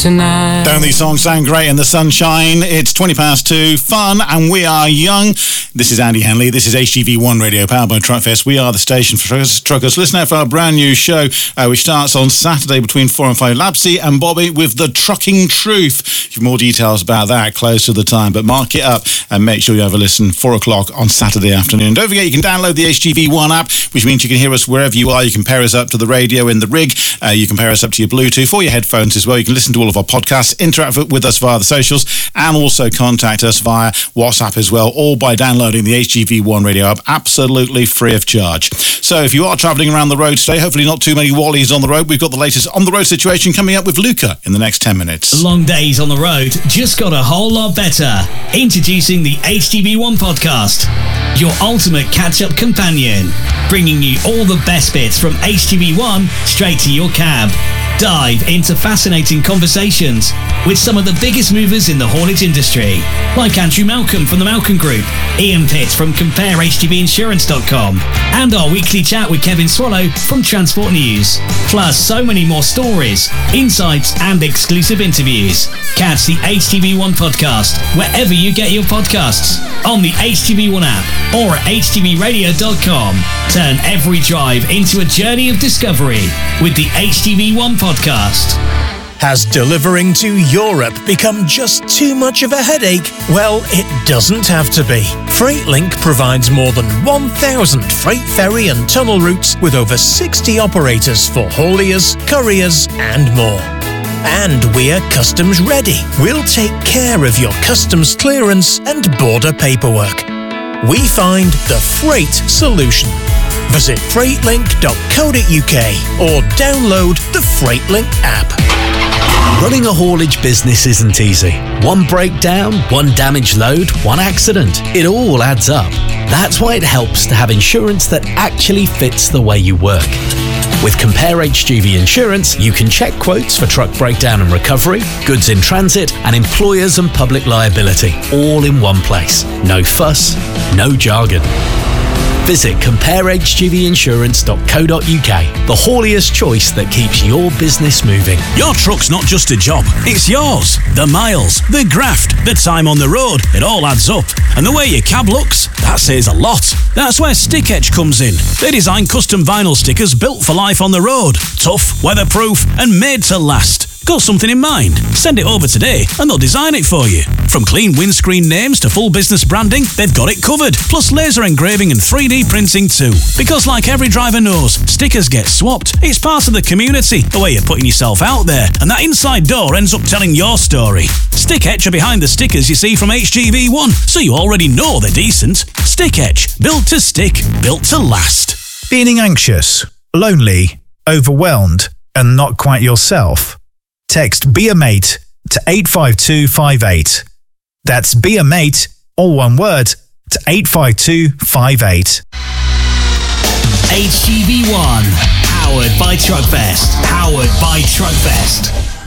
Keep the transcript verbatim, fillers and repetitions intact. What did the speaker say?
tonight. Don't these songs sound great in the sunshine? It's twenty past two, fun, and we are young. This is Andy Henley. This is H G V one Radio, powered by Truckfest. We are the station for truckers. truckers. Listen out for our brand new show, uh, which starts on Saturday between four and five. Labsy and Bobby with The Trucking Truth. Give more details about that close to the time, but mark it up and make sure you have a listen. Four o'clock on Saturday afternoon. Don't forget, you can download the H G V one app, which means you can hear us wherever you are. You can pair us up to the radio in the rig. Uh, you can pair us up to your Bluetooth or your headphones as well. You can listen to all of our podcasts, interact with us via the socials, and also contact us via WhatsApp as well, all by downloading the H G V one Radio app, absolutely free of charge. So if you are travelling around the road today, hopefully not too many Wallies on the road. We've got the latest on the road situation coming up with Luca in the next ten minutes. Long days on the road just got a whole lot better. Introducing the H G V one podcast, your ultimate catch-up companion, bringing you all the best bits from H G V one straight to your cab. Dive into fascinating conversations with some of the biggest movers in the haulage industry, like Andrew Malcolm from the Malcolm Group, Ian Pitts from compare H G V insurance dot com, and our weekly chat with Kevin Swallow from Transport News. Plus so many more stories, insights and exclusive interviews. Catch the H G V one podcast wherever you get your podcasts, on the H G V one app or at H G V radio dot com. Turn every drive into a journey of discovery with the H G V one podcast. Has delivering to Europe become just too much of a headache? Well, it doesn't have to be. FreightLink provides more than one thousand freight ferry and tunnel routes with over sixty operators for hauliers, couriers and more. And we're customs ready. We'll take care of your customs clearance and border paperwork. We find the freight solution. Visit freightlink dot co dot U K or download the FreightLink app. Running a haulage business isn't easy. One breakdown, one damaged load, one accident. It all adds up. That's why it helps to have insurance that actually fits the way you work. With Compare H G V Insurance, you can check quotes for truck breakdown and recovery, goods in transit, and employers and public liability, all in one place. No fuss, no jargon. Visit compare H G V insurance dot co dot U K, the haulier's choice that keeps your business moving. Your truck's not just a job, it's yours. The miles, the graft, the time on the road, it all adds up. And the way your cab looks, that says a lot. That's where Stick Etch comes in. They design custom vinyl stickers built for life on the road. Tough, weatherproof, and made to last. Got something in mind? Send it over today and they'll design it for you. From clean windscreen names to full business branding, they've got it covered. Plus laser engraving and three D printing too. Because like every driver knows, stickers get swapped. It's part of the community, the way you're putting yourself out there. And that inside door ends up telling your story. Stick Etch are behind the stickers you see from H G V one, so you already know they're decent. Stick Etch, built to stick, built to last. Feeling anxious, lonely, overwhelmed, and not quite yourself? Text Be A Mate to eight five two five eight. That's Be A Mate, all one word, to eight five two five eight. H G V one, powered by Truckfest. Powered by Truckfest.